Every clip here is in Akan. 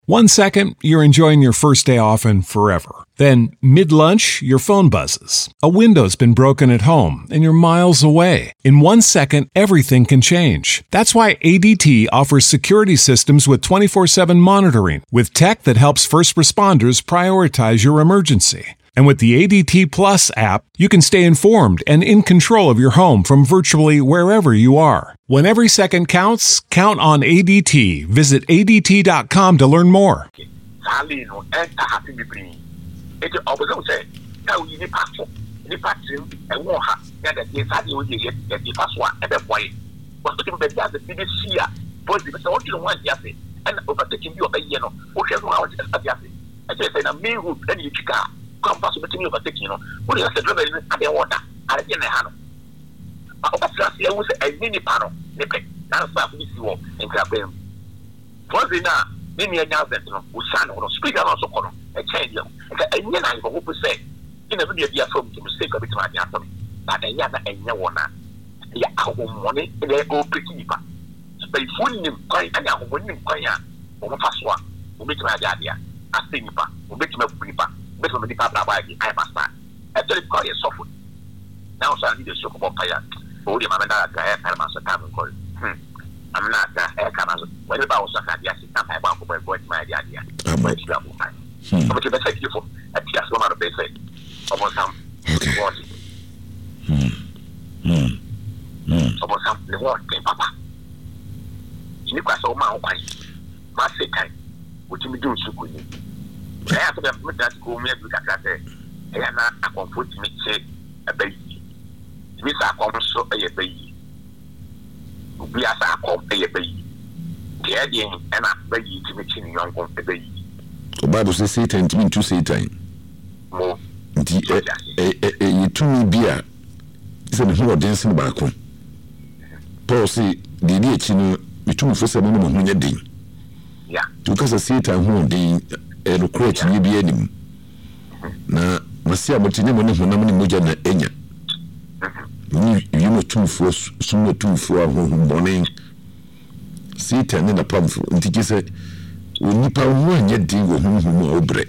1 second, you're enjoying your first day off and forever. Then, mid-lunch, your phone buzzes. A window's been broken at home and you're miles away. In 1 second, everything can change. That's why ADT offers security systems with 24/7 monitoring, with tech that helps first responders prioritize your emergency. And with the ADT Plus app, you can stay informed and in control of your home from virtually wherever you are. When every second counts, count on ADT. Visit ADT.com to learn more. Compass with me overtaking, what is the driver in the water? I didn't have. I was a mini panel, Nippet, that's not this war in Crabbe. Was it now? Many announcements, Usan or speaker also call a change. And then I hope to say, in a video from the mistake of it, my answer. But I never and no one. Yeah, our money in their old pretty. But if we knew quite an hour when you quite on the first one, who make my idea. I think, who make my paper. But when the Papa I must not. Actually, call it soft. Now, I need a soap of fire. Oh, the Mamma, I must have come call. I'm not a canal. When about Sakadia, I want to avoid my idea. But you better take you for a just one of the basic. Almost some. Almost some. The word came, Papa. You pass all my wife. My sick time. What you do, so good. I have to have that school made with a cat. I am not a comfort me say a baby. Miss I come so a baby. We are a baby. The idea and a baby to make young on the baby. The Bible says Satan to me to Satan. More. You two beer. It's a whole dancing back home. Paul say, the dear Chino, you two for 7 minutes when you're ding. Yeah. Because a Satan who ding. No create ni bi anim na masia motine mo ne honam ne moja na enya ni yimo tumfo sumo tumfo ahohobone Satan ne na pamfo ntiki se onipa ho anya din wo honhom a obre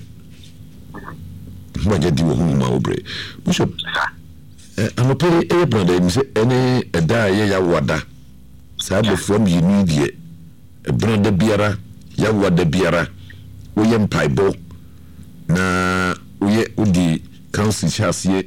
mo anya din wo honhom a obre bishop anopere brother mi se ene eda ye ya wada sa be from you need ye brother biara ya wada biara we mpaibo na we udi council chassie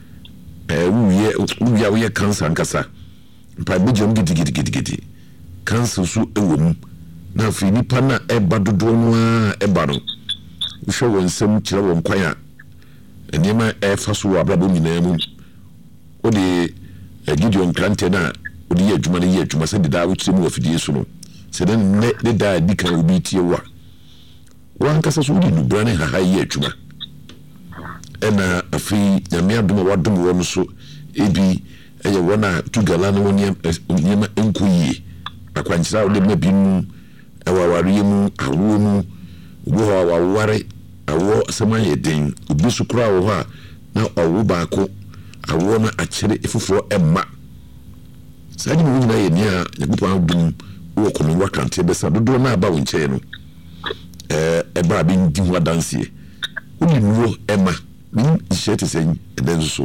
we council ankasa mpaibo jom gidi council su ewom na fi nipa na eba dodo no a eba no we show wonsem kire won kwan a enema efa so abrabo nyina mu odi Gideon Grant na odi ye adwuma na ye adwuma se deda wo kire mu afidie so no se den ne da dika obi tie wa wan kasa so di nubrane ha ye adwuma ena afi nyame adoma wadom wo no so ebi eye wona tugala na woni nyema enkuyi akwankyira wo de mabinu awaware mu awo mu wo ha waware awo semaye den obi so kura wo ha na owo baako awo na akire efufo emma sadi mu nyina ye ni a yagupa dum wo kono wakante besa dodo na aba wo nche no eba bi ndi ho dansie uni nuwo emma ni ishete sen eden so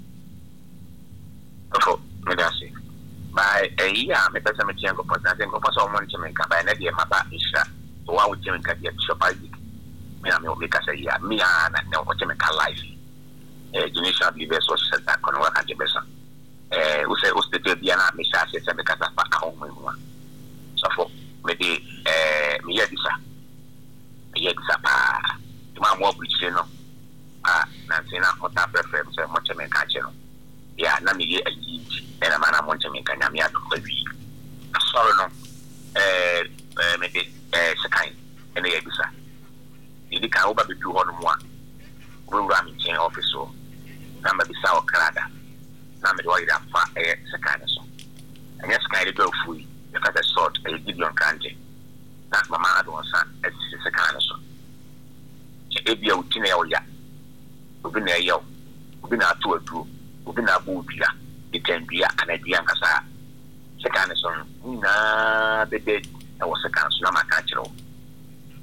medasi by a year me pesa me tiango pasa tengo pasa o monche me ka ba na die maba isha to wa wo timen ka die shopaji me na me ka say ya me na ne o timen ka life generation of live so center kono wa ka je besa o se o stete bia na me sha se me ka sa pa ka o mo so fo me de me ye disa pa ma mo bridge no na sina ota prefer se mo timen ka che no ya na me ye ayi era mana monte me kanya me ado kwa wi sorry no me de sekai ene ye bisa ni ka oba be tu ho no mo a wo ra mi chen office o na me bisa o Canada na me do ira fa sekai no so anya sekai do fu yi e ka sort e Gideon Kante na mama ado san e sekai no so e bia utine ya o ya obi na ya obi na atu adu obi na bu bia itembia anabia nkasa sekane son na bebe e wo sekane so na maka kiro